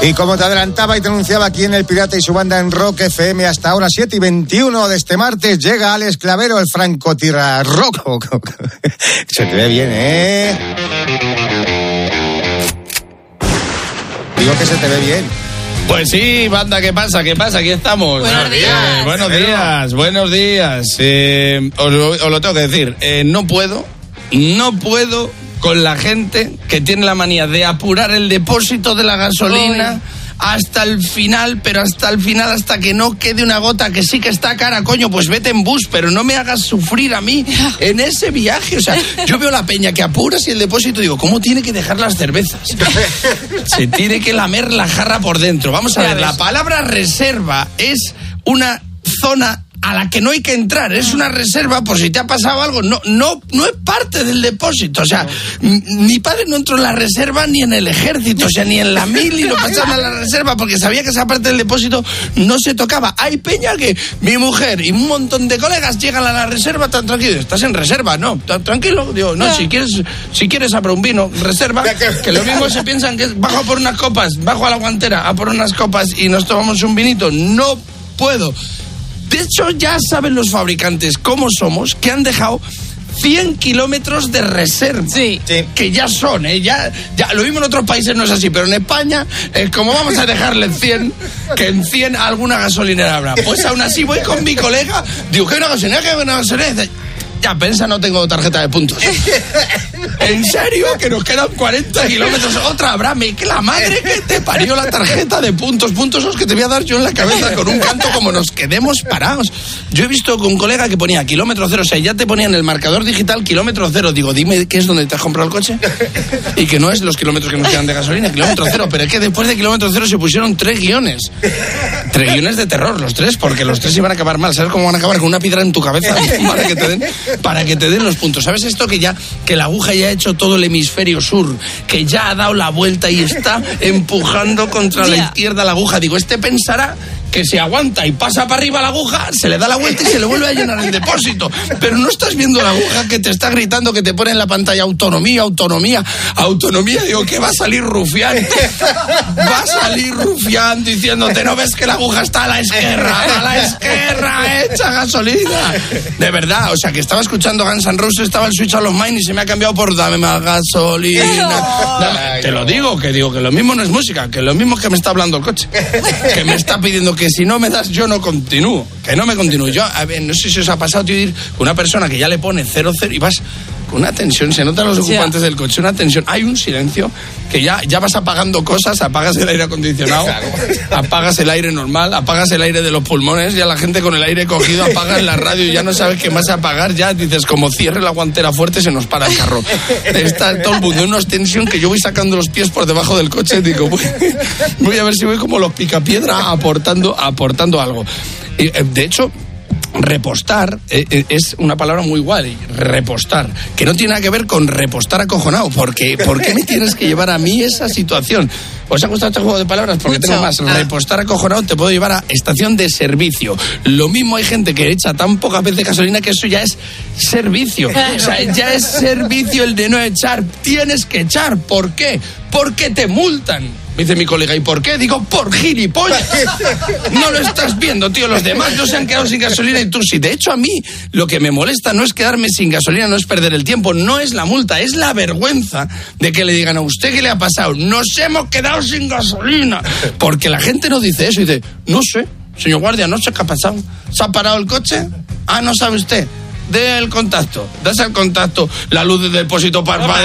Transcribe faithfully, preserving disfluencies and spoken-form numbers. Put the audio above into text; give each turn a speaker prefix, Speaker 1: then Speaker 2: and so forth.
Speaker 1: Y como te adelantaba y te anunciaba aquí en El Pirata y su banda en Rock F M, hasta ahora siete y veintiuno de este martes, llega Alex Clavero, el francotirador. Se te ve bien, ¿eh? Digo que se te ve bien.
Speaker 2: Pues sí, banda, ¿qué pasa? ¿Qué pasa? Aquí estamos.
Speaker 3: Buenos días.
Speaker 2: Eh, buenos días, buenos días. Eh, os, lo, os lo tengo que decir. Eh, no puedo, no puedo con la gente que tiene la manía de apurar el depósito de la gasolina. Uy. Hasta el final, pero hasta el final, hasta que no quede una gota, que sí que está cara, coño, pues vete en bus, pero no me hagas sufrir a mí en ese viaje. O sea, yo veo la peña que apuras y el depósito, digo, ¿cómo tiene que dejar las cervezas? Se tiene que lamer la jarra por dentro. Vamos a ver, la palabra reserva es una zona a la que no hay que entrar, es una reserva por si te ha pasado algo, no no no es parte del depósito, o sea, m- mi padre no entró en la reserva ni en el ejército, o sea, ni en la mil y lo pasaron a la reserva porque sabía que esa parte del depósito no se tocaba. Hay peña que mi mujer y un montón de colegas llegan a la reserva tan tranquilo, estás en reserva, no, tan tranquilo, digo, no, si quieres si quieres a por un vino, reserva, que lo mismo se piensan que bajo a por unas copas, bajo a la guantera a por unas copas y nos tomamos un vinito, no puedo. De hecho, ya saben los fabricantes cómo somos, que han dejado cien kilómetros de reserva.
Speaker 3: Sí.
Speaker 2: sí. Que ya son, ¿eh? Ya, ya, lo mismo en otros países no es así, pero en España, eh, como vamos a dejarle cien, que en cien alguna gasolinera habrá. Pues aún así voy con mi colega, digo, ¿qué una gasolinera? ¿Qué una gasolinera? Ya, pensa, no tengo tarjeta de puntos. ¿En serio? Que nos quedan cuarenta kilómetros. Otra habrá, me que la madre que te parió la tarjeta de puntos. Puntos esos que te voy a dar yo en la cabeza con un canto como nos quedemos parados. Yo he visto con un colega que ponía kilómetro cero, o sea, ya te ponían el marcador digital kilómetro cero. Digo, dime qué es donde te has comprado el coche. Y que no es los kilómetros que nos quedan de gasolina, kilómetro cero. Pero es que después de kilómetro cero se pusieron tres guiones. Tres guiones de terror, los tres, porque los tres iban a acabar mal. ¿Sabes cómo van a acabar? Con una piedra en tu cabeza para que te den... para que te den los puntos. ¿Sabes esto? Que ya que la aguja ya ha hecho todo el hemisferio sur, que ya ha dado la vuelta y está empujando contra yeah. la izquierda la aguja. Digo, este pensará que se aguanta y pasa para arriba la aguja, se le da la vuelta y se le vuelve a llenar el depósito. Pero no estás viendo la aguja que te está gritando, que te pone en la pantalla autonomía, autonomía, autonomía. Digo, que va a salir rufián. Va a salir rufián diciéndote, ¿no ves que la aguja está a la izquierda? A la izquierda, echa gasolina. De verdad, o sea, que estaba escuchando Guns N' Roses, estaba el Switch on Los Mind y se me ha cambiado por dame más gasolina. Dame. Te lo digo, que digo, que lo mismo no es música, que lo mismo es que me está hablando el coche. Que me está pidiendo que si no me das, yo no continúo. Que no me continúo. Yo, a ver, no sé si os ha pasado, tío, ir con una persona que ya le pone cero cero y vas con una tensión, se notan los ocupantes del coche, una tensión. Hay un silencio que ya, ya vas apagando cosas, apagas el aire acondicionado, apagas el aire normal, apagas el aire de los pulmones, ya la gente con el aire cogido apaga la radio y ya no sabes qué más apagar, ya dices, como cierre la guantera fuerte se nos para el carro. Está todo el mundo en una tensión que yo voy sacando los pies por debajo del coche, digo, voy, voy a ver si voy como los picapiedra aportando, aportando algo. Y, de hecho, repostar eh, es una palabra muy guay, repostar, que no tiene nada que ver con repostar acojonado, porque ¿por qué me tienes que llevar a mí esa situación? ¿Os ha gustado este juego de palabras? Porque Mucho. tengo más. Repostar acojonado te puedo llevar a estación de servicio. Lo mismo hay gente que echa tan pocas veces gasolina que eso ya es servicio. O sea, ya es servicio el de no echar. Tienes que echar. ¿Por qué? Porque te multan. Me dice mi colega, ¿y por qué? Digo, por gilipollas. No lo estás viendo, tío. Los demás no se han quedado sin gasolina y tú sí. De hecho, a mí lo que me molesta no es quedarme sin gasolina, no es perder el tiempo, no es la multa, es la vergüenza de que le digan a usted qué le ha pasado. Nos hemos quedado sin gasolina. Porque la gente no dice eso y dice, no sé, señor guardia, no sé qué ha pasado. ¿Se ha parado el coche? Ah, no sabe usted. Dé el contacto, das el contacto, la luz del depósito parpadea.